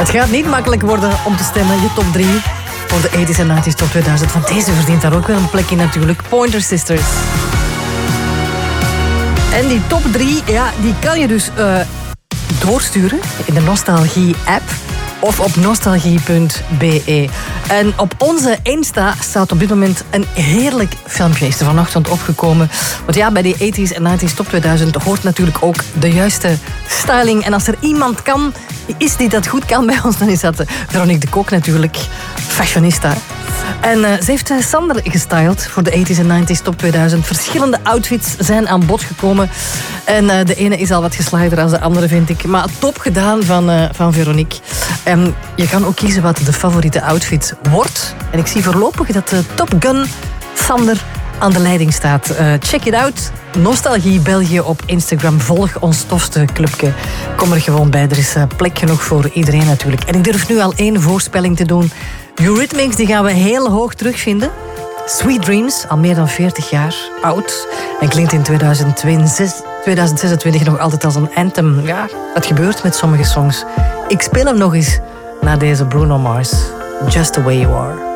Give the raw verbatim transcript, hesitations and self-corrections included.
Het gaat niet makkelijk worden om te stemmen. Je top drie voor de tachtiger en negentiger top tweeduizend. Want deze verdient daar ook wel een plekje natuurlijk. Pointer Sisters. En die top drie, ja, die kan je dus uh, doorsturen in de Nostalgie-app of op nostalgie punt b e. En op onze Insta staat op dit moment een heerlijk filmpje. Is er vanochtend opgekomen. Want ja, bij die tachtiger en negentiger top tweeduizend hoort natuurlijk ook de juiste styling. En als er iemand kan, is die dat goed kan bij ons, dan is dat Veronique de Kok natuurlijk. Fashionista. En uh, ze heeft uh, Sander gestyled voor de tachtiger en negentiger top tweeduizend. Verschillende outfits zijn aan bod gekomen. En uh, de ene is al wat geslaagder dan de andere, vind ik. Maar top gedaan van, uh, van Veronique. Um, je kan ook kiezen wat de favoriete outfit wordt. En ik zie voorlopig dat de Top Gun Sander aan de leiding staat. Uh, check it out. Nostalgie België op Instagram. Volg ons tofste clubje. Kom er gewoon bij. Er is uh, plek genoeg voor iedereen natuurlijk. En ik durf nu al één voorspelling te doen. Eurythmics, die gaan we heel hoog terugvinden. Sweet Dreams, al meer dan veertig jaar oud. En klinkt in tweeduizend zesentwintig nog altijd als een anthem. Ja, dat gebeurt met sommige songs. Ik speel hem nog eens naar deze Bruno Mars. Just the way you are.